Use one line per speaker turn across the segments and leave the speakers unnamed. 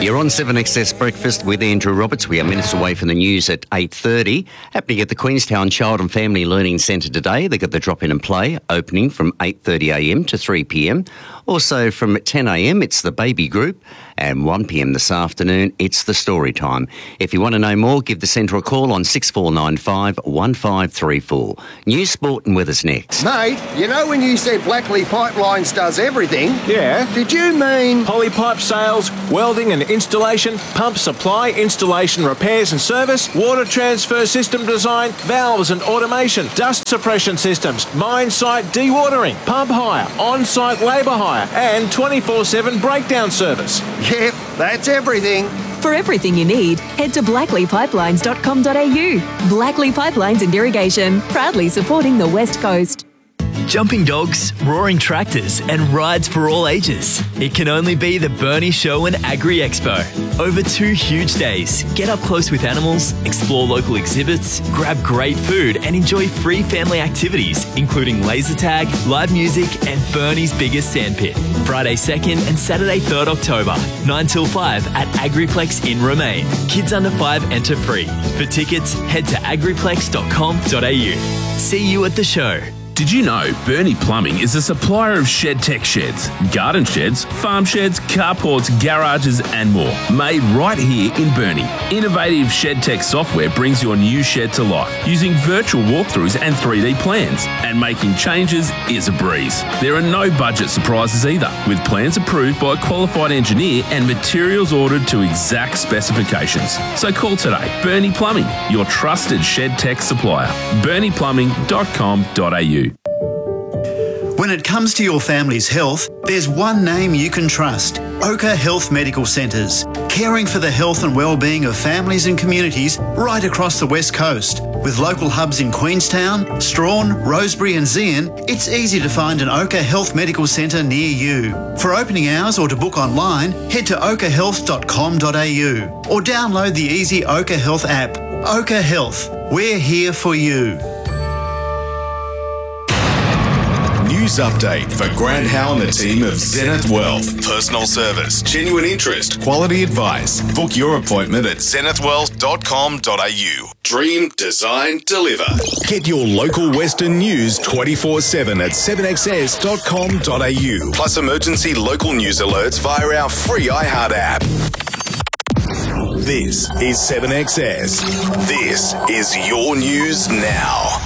You're on 7XS Breakfast with Andrew Roberts. We are minutes away from the news at 8:30. Happening at the Queenstown Child and Family Learning Centre today. They've got the Drop In and Play opening from 8:30am to 3pm. Also from 10am, it's the Baby Group. And 1pm this afternoon, it's the Story Time. If you want to know more, give the centre a call on 6495 1534. News, sport and weather's next.
Mate, you know when you said Blackley Pipelines does everything?
Yeah.
Did you mean...
Polypipe sales, welding and installation, pump supply, installation, repairs and service, water transfer system design, valves and automation, dust suppression systems, mine site dewatering, pump hire, on-site labour hire and 24/7 breakdown service.
Yep, that's everything.
For everything you need, head to blackleypipelines.com.au. Blackley Pipelines and Irrigation, proudly supporting the West Coast.
Jumping dogs, roaring tractors and rides for all ages. It can only be the Burnie Show and Agri Expo. Over 2 huge days, get up close with animals, explore local exhibits, grab great food and enjoy free family activities including laser tag, live music and Burnie's biggest sandpit. Friday 2nd and Saturday 3rd October, 9 till 5 at Agriplex in Romaine. Kids under 5 enter free. For tickets, head to agriplex.com.au. See you at the show.
Did you know Burnie Plumbing is a supplier of shed tech sheds, garden sheds, farm sheds, carports, garages and more, made right here in Burnie. Innovative shed tech software brings your new shed to life using virtual walkthroughs and 3D plans, and making changes is a breeze. There are no budget surprises either, with plans approved by a qualified engineer and materials ordered to exact specifications. So call today. Burnie Plumbing, your trusted shed tech supplier. burnieplumbing.com.au.
When it comes to your family's health, there's one name you can trust: Oka Health Medical Centres, caring for the health and well-being of families and communities right across the West Coast. With local hubs in Queenstown, Strawn, Rosebery and Zeehan, it's easy to find an Oka Health Medical Centre near you. For opening hours or to book online, head to okahealth.com.au or download the easy Oka Health app. Oka Health, we're here for you.
News update for Grant Howe and the team of Zenith Wealth. Personal service, genuine interest, quality advice. Book your appointment at zenithwealth.com.au. Dream, design, deliver. Get your local Western news 24/7 at 7xs.com.au. Plus emergency local news alerts via our free iHeart app. This is 7XS. This is your news now.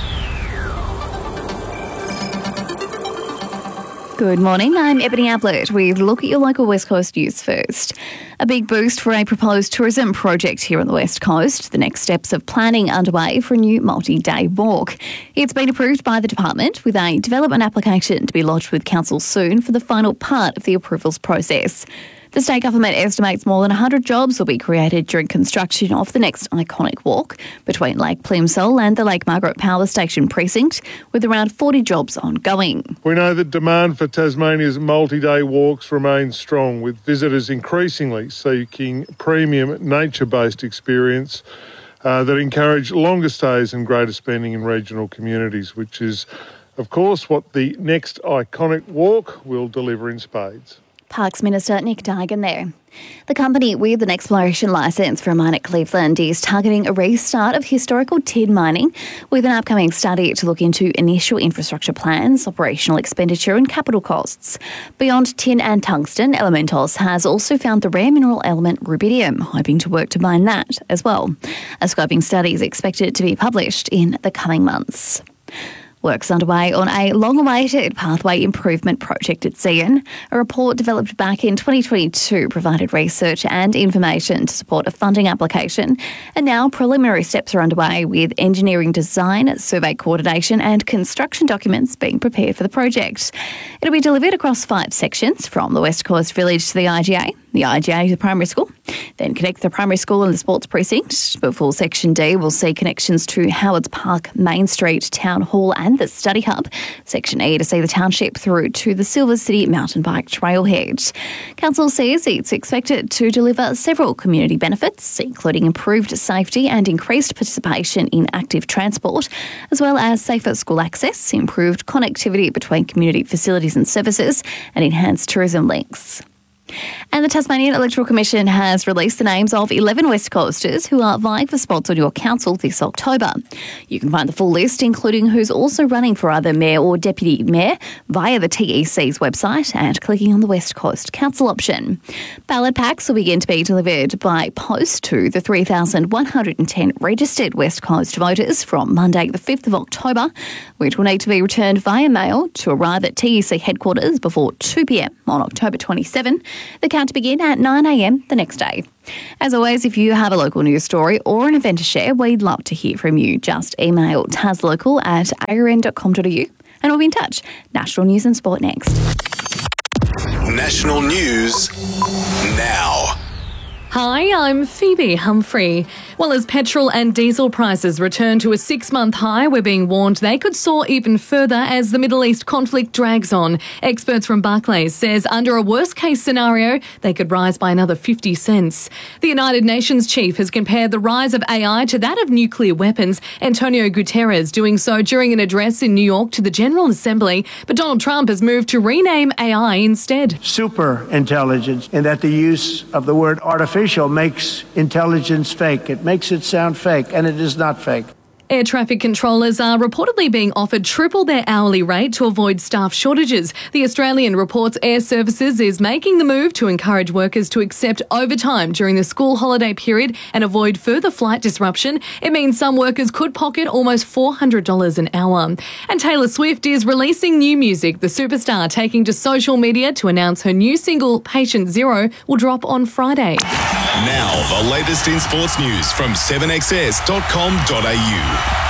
Good morning, I'm Ebony Ablett with a look at your local West Coast news first. A big boost for a proposed tourism project here on the West Coast. The next steps of planning underway for a new multi-day walk. It's been approved by the department with a development application to be lodged with council soon for the final part of the approvals process. The state government estimates more than 100 jobs will be created during construction of the next iconic walk between Lake Plimsoll and the Lake Margaret Power Station precinct, with around 40 jobs ongoing.
We know that demand for Tasmania's multi-day walks remains strong, with visitors increasingly seeking premium nature-based experience that encourage longer stays and greater spending in regional communities, which is, of course, what the next iconic walk will deliver in spades.
Parks Minister Nick Duigan there. The company with an exploration licence for a mine at Cleveland is targeting a restart of historical tin mining with an upcoming study to look into initial infrastructure plans, operational expenditure and capital costs. Beyond tin and tungsten, Elementos has also found the rare mineral element rubidium, hoping to work to mine that as well. A scoping study is expected to be published in the coming months. Work's underway on a long-awaited pathway improvement project at Zeehan. A report developed back in 2022 provided research and information to support a funding application, and now preliminary steps are underway with engineering design, survey coordination and construction documents being prepared for the project. It'll be delivered across 5 sections, from the West Coast Village to the IGA to the primary school, then connect the primary school and the sports precinct. Before Section D will see connections to Howards Park, Main Street, Town Hall and the Study Hub. Section E to see the township through to the Silver City mountain bike trailhead. Council says it's expected to deliver several community benefits, including improved safety and increased participation in active transport, as well as safer school access, improved connectivity between community facilities and services, and enhanced tourism links. And the Tasmanian Electoral Commission has released the names of 11 West Coasters who are vying for spots on your council this October. You can find the full list, including who's also running for either mayor or deputy mayor, via the TEC's website and clicking on the West Coast Council option. Ballot packs will begin to be delivered by post to the 3,110 registered West Coast voters from Monday the 5th of October, which will need to be returned via mail to arrive at TEC headquarters before 2 p.m. on October 27. The count to begin at 9 a.m. the next day. As always, if you have a local news story or an event to share, we'd love to hear from you. Just email taslocal@agn.com.au and we'll be in touch. National News and Sport next.
National News now.
Hi, I'm Phoebe Humphrey. Well, as petrol and diesel prices return to a 6-month high, we're being warned they could soar even further as the Middle East conflict drags on. Experts from Barclays says under a worst-case scenario, they could rise by another 50 cents. The United Nations chief has compared the rise of AI to that of nuclear weapons, Antonio Guterres doing so during an address in New York to the General Assembly. But Donald Trump has moved to rename AI instead.
Super intelligence, in that the use of the word artificial makes intelligence fake. It makes it sound fake, and it is not fake.
Air traffic controllers are reportedly being offered triple their hourly rate to avoid staff shortages. The Australian reports Air Services is making the move to encourage workers to accept overtime during the school holiday period and avoid further flight disruption. It means some workers could pocket almost $400 an hour. And Taylor Swift is releasing new music. The superstar taking to social media to announce her new single, Patient Zero, will drop on Friday.
Now, the latest in sports news from 7XS.com.au.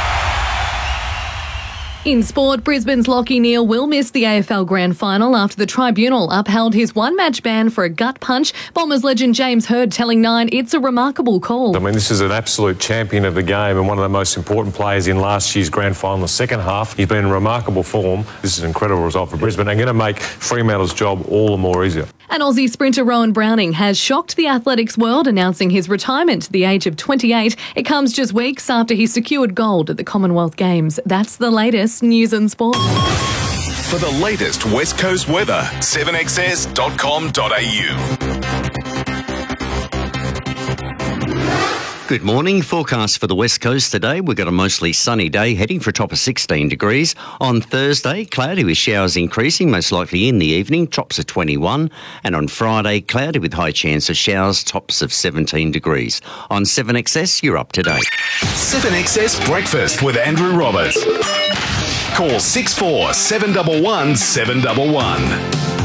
In sport, Brisbane's Lachie Neale will miss the AFL Grand Final after the tribunal upheld his one-match ban for a gut punch. Bombers legend James Hird telling Nine it's a remarkable call.
I mean, this is an absolute champion of the game and one of the most important players in last year's Grand Final, the second half. He's been in remarkable form. This is an incredible result for Brisbane and going to make Fremantle's job all the more easier.
And Aussie sprinter Rowan Browning has shocked the athletics world, announcing his retirement at the age of 28. It comes just weeks after he secured gold at the Commonwealth Games. That's the latest news and sport.
For the latest West Coast weather, 7XS.com.au.
Good morning. Forecast for the West Coast today. We've got a mostly sunny day, heading for a top of 16 degrees. On Thursday, cloudy with showers increasing, most likely in the evening, tops of 21. And on Friday, cloudy with high chance of showers, tops of 17 degrees. On 7XS, you're up to date.
7XS Breakfast with Andrew Roberts. Call 64 711 711.